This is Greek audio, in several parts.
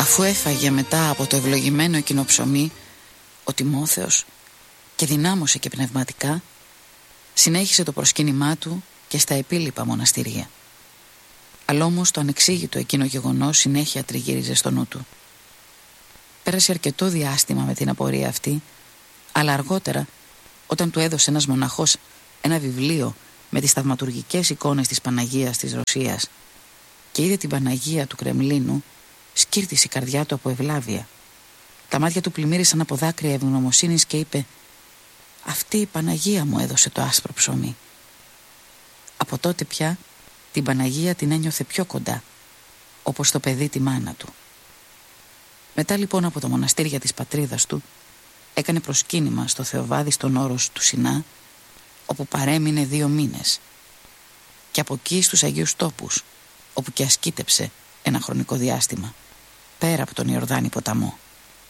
Αφού έφαγε μετά από το ευλογημένο εκείνο ψωμί, ο Τιμόθεος, και δυνάμωσε και πνευματικά, συνέχισε το προσκύνημά του και στα επίλοιπα μοναστηρία. Αλλά όμως το ανεξήγητο εκείνο γεγονός συνέχεια τριγύριζε στο νου του. Πέρασε αρκετό διάστημα με την απορία αυτή, αλλά αργότερα, όταν του έδωσε ένας μοναχός ένα βιβλίο με τις θαυματουργικές εικόνες της Παναγίας της Ρωσίας και είδε την Παναγία του Κρεμλίνου, σκύρτησε η καρδιά του από ευλάβεια. Τα μάτια του πλημμύρισαν από δάκρυα ευγνωμοσύνης και είπε: «Αυτή η Παναγία μου έδωσε το άσπρο ψωμί». Από τότε πια την Παναγία την ένιωθε πιο κοντά, όπως το παιδί τη μάνα του. Μετά λοιπόν από το μοναστήρια της πατρίδας του, έκανε προσκύνημα στο Θεοβάδι στον όρος του Σινά, όπου παρέμεινε 2 μήνες, και από εκεί στους Αγίους Τόπους, όπου και ασκήτεψε ένα χρονικό διάστημα, πέρα από τον Ιορδάνη ποταμό.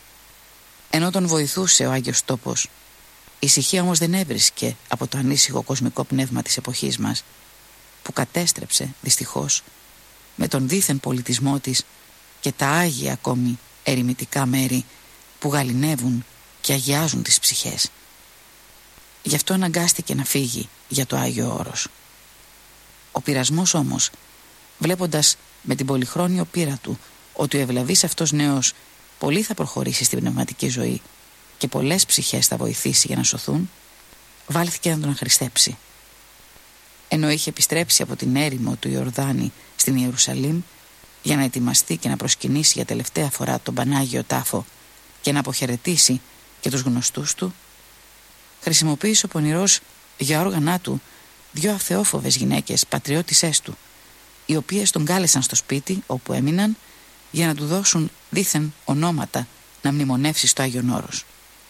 Ενώ τον βοηθούσε ο Άγιος Τόπος, ησυχία όμως δεν έβρισκε από το ανήσυχο κοσμικό πνεύμα της εποχής μας, που κατέστρεψε δυστυχώς με τον δίθεν πολιτισμό της και τα άγια ακόμη ερημητικά μέρη που γαληνεύουν και αγιάζουν τις ψυχές. Γι' αυτό αναγκάστηκε να φύγει για το Άγιο Όρος. Ο πειρασμός όμως, βλέποντας με την πολυχρόνιο πείρα του ότι ο ευλαβής αυτός νέος πολύ θα προχωρήσει στην πνευματική ζωή και πολλές ψυχές θα βοηθήσει για να σωθούν, βάλθηκε να τον αχρηστέψει. Ενώ είχε επιστρέψει από την έρημο του Ιορδάνη στην Ιερουσαλήμ για να ετοιμαστεί και να προσκυνήσει για τελευταία φορά τον Πανάγιο Τάφο και να αποχαιρετήσει και τους γνωστούς του, χρησιμοποίησε ο πονηρός για όργανά του 2 αθεόφοβες γυναίκες πατριώτισσές του, οι οποίες τον κάλεσαν στο σπίτι όπου έμειναν για να του δώσουν δήθεν ονόματα να μνημονεύσει στο Άγιον Όρος.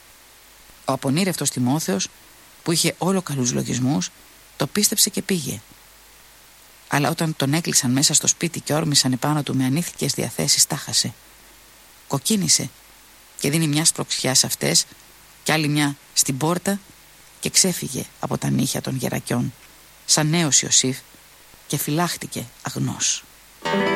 Ο απονήρευτος Τιμόθεος, που είχε όλο καλούς λογισμούς, το πίστεψε και πήγε. Αλλά όταν τον έκλεισαν μέσα στο σπίτι και όρμησαν επάνω του με ανήθικες διαθέσεις, τάχασε. Κοκκίνησε και δίνει μια σπροξιά σε αυτές και άλλη μια στην πόρτα και ξέφυγε από τα νύχια των γερακιών σαν νέος Ιωσήφ και φυλάχτηκε αγνός.